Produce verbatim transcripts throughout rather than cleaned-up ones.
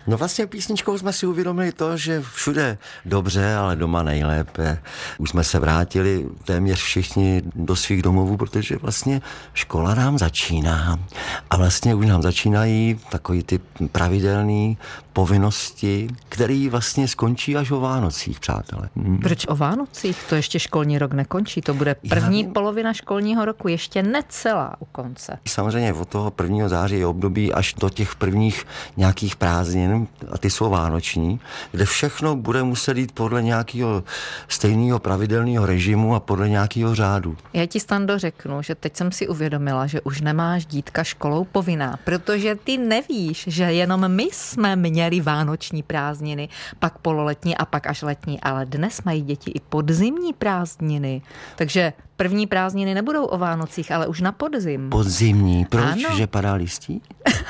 No vlastně písničkou jsme si uvědomili to, že všude dobře, ale doma nejlépe. Už jsme se vrátili téměř všichni do svých domovů, protože vlastně škola nám začíná. A vlastně už nám začínají takový ty pravidelný povinnosti, které vlastně skončí až o Vánocích, přátelé. Hmm. Proč o Vánocích? To ještě školní rok nekončí. To bude první Já... polovina školního roku, ještě necelá u konce. Samozřejmě od toho prvního září je období až do těch prvních nějakých prázdnin, a ty jsou vánoční, kde všechno bude muset jít podle nějakého stejného pravidelného režimu a podle nějakého řádu. Já ti, Stando, řeknu, že teď jsem si uvědomila, že už nemáš dítka školou povinná, protože ty nevíš, že jenom my jsme měli vánoční prázdniny, pak pololetní a pak až letní, ale dnes mají děti i podzimní prázdniny. Takže první prázdniny nebudou o Vánocích, ale už na podzim. Podzimní? Proč? Ano. Že padá listí?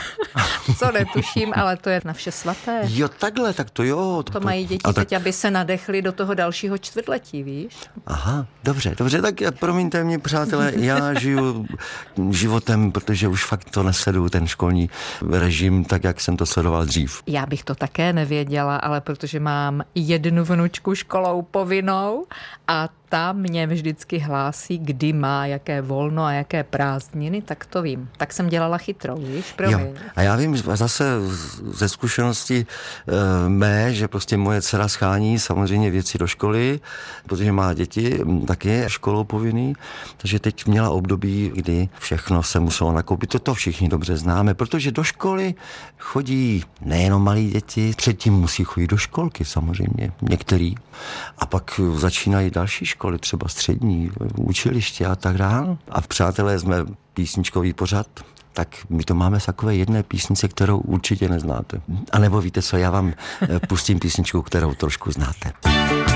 Co netuším, ale to je na vše svaté. Jo, takhle, tak to jo. To, to mají děti teď, tak... aby se nadechli do toho dalšího čtvrtletí, víš? Aha, dobře, dobře, tak promiňte mě, přátelé, já žiju životem, protože už fakt to nesleduju, ten školní režim, tak jak jsem to sledoval dřív. Já bych to také nevěděla, ale protože mám jednu vnučku školou povinnou a ta mě vždycky hlásí, kdy má jaké volno a jaké prázdniny, tak to vím. Tak jsem dělala chytrou, víš? Promiň. Jo. A já vím zase ze zkušenosti e, mé, že prostě moje dcera schání samozřejmě věci do školy, protože má děti, taky je školou povinný, takže teď měla období, kdy všechno se muselo nakoupit. To, to všichni dobře známe, protože do školy chodí nejenom malí děti, předtím musí chodit do školky samozřejmě, některý. A pak začínají další školy, třeba střední, učiliště a tak dále. A přátelé, jsme písničkový pořad, tak my to máme z takové jedné písnice, kterou určitě neznáte. A nebo víte co, já vám pustím písničku, kterou trošku znáte.